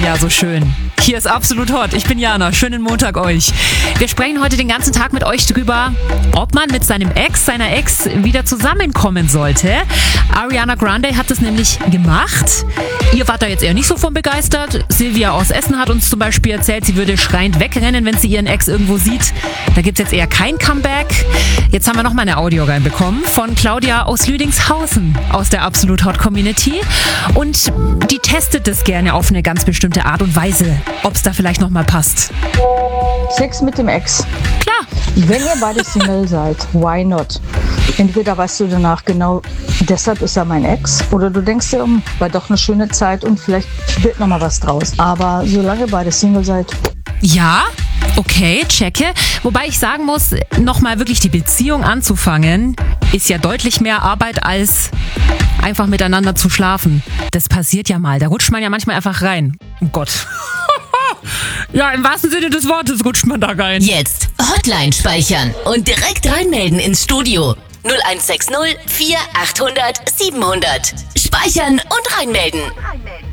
Ja, so schön. Hier ist Absolut Hot. Ich bin Jana. Schönen Montag euch. Wir sprechen heute den ganzen Tag mit euch drüber, ob man mit seiner Ex wieder zusammenkommen sollte. Ariana Grande hat das nämlich gemacht. Ihr wart da jetzt eher nicht so von begeistert. Silvia aus Essen hat uns zum Beispiel erzählt, sie würde schreiend wegrennen, wenn sie ihren Ex irgendwo sieht. Da gibt es jetzt eher kein Comeback. Jetzt haben wir noch mal eine Audio reinbekommen von Claudia aus Lüdingshausen aus der Absolut Hot Community. Und die testet das gerne auf eine ganz bestimmte Art und Weise, ob es da vielleicht noch mal passt. Sex mit dem Ex. Klar. Wenn ihr beide Single seid, why not? Entweder weißt du danach genau, deshalb ist er mein Ex, oder du denkst dir, war doch eine schöne Zeit und vielleicht wird noch mal was draus. Aber solange ihr beide Single seid... Ja, okay, checke. Wobei ich sagen muss, nochmal wirklich die Beziehung anzufangen, ist ja deutlich mehr Arbeit als einfach miteinander zu schlafen. Das passiert ja mal, da rutscht man ja manchmal einfach rein. Oh Gott. Ja, im wahrsten Sinne des Wortes rutscht man da rein. Jetzt Hotline speichern und direkt reinmelden ins Studio. 0160 4800 700. Speichern und reinmelden.